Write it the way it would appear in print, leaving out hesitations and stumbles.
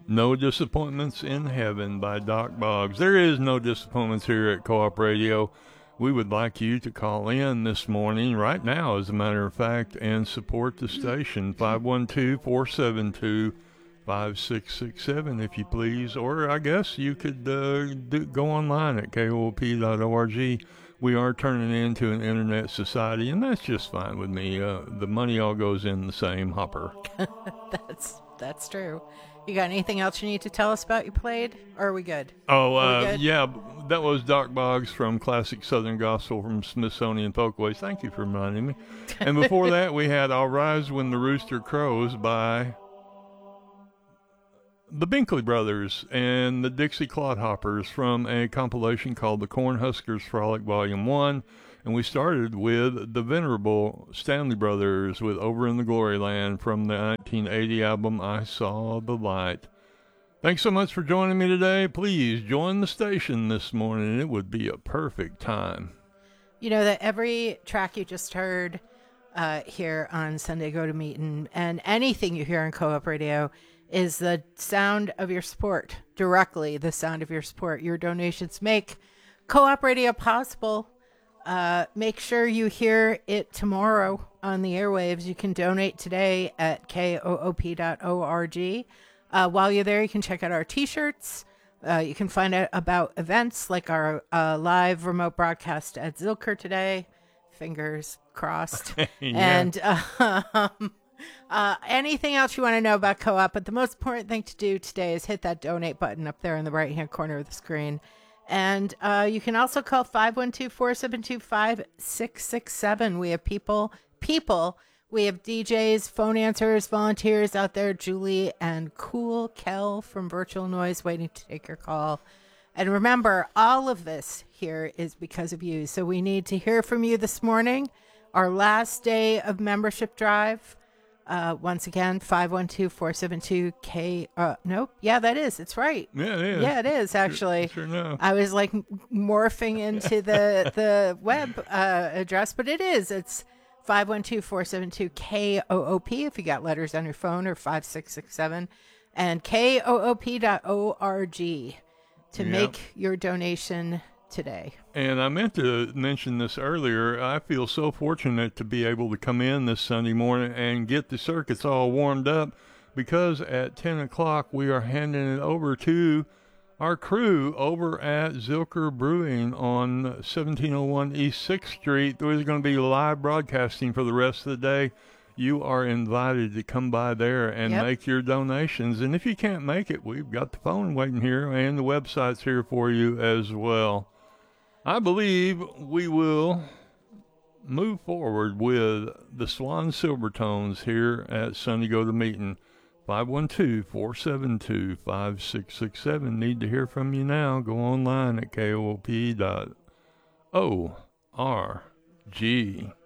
No Disappointments in Heaven by Doc Boggs. There is no disappointments here at Co-op Radio. We would like you to call in this morning, right now, as a matter of fact, and support the station. 512-472-5667, if you please. Or I guess you could go online at koop.org. We are turning into an internet society, and that's just fine with me. The money all goes in the same hopper. That's true. You got anything else you need to tell us about you played? Or are we good? Yeah, that was Doc Boggs from Classic Southern Gospel from Smithsonian Folkways. Thank you for reminding me. And before that, we had I'll Rise When the Rooster Crows by the Binkley Brothers and the Dixie Clodhoppers from a compilation called The Cornhuskers Frolic Volume 1. And we started with the venerable Stanley Brothers with Over in the Glory Land from the 1980 album I Saw the Light. Thanks so much for joining me today. Please join the station this morning. It would be a perfect time. You know that every track you just heard here on Sunday Go to Meetin' and anything you hear on Co-op Radio is the sound of your support, directly the sound of your support. Your donations make Co-op Radio possible. Make sure you hear it tomorrow on the airwaves. You can donate today at koop.org. While you're there, you can check out our t-shirts. You can find out about events like our live remote broadcast at Zilker today. Fingers crossed. Yeah. And anything else you want to know about Co-op. But the most important thing to do today is hit that donate button up there in the right-hand corner of the screen. And you can also call 512-472-5667. We have people. We have DJs, phone answers, volunteers out there, Julie and Cool Kel from Virtual Noise waiting to take your call. And remember, all of this here is because of you. So we need to hear from you this morning. Our last day of membership drive. Once again, 512-472-K. Nope. Yeah, that is. It's right. Yeah, it is. Yeah, it is, actually. Sure no. I was like morphing into the web address, but it is. It's 512-472-KOOP if you got letters on your phone, or 5667, and koop.org to make your donation today. And I meant to mention this earlier. I feel so fortunate to be able to come in this Sunday morning and get the circuits all warmed up, because at 10 o'clock we are handing it over to our crew over at Zilker Brewing on 1701 East 6th Street. There's going to be live broadcasting for the rest of the day. You are invited to come by there and make your donations. And if you can't make it, we've got the phone waiting here, and the website's here for you as well. I believe we will move forward with the Swan Silvertones here at Sunday Go to Meetin'. 512-472-5667. Need to hear from you now. Go online at koop.org.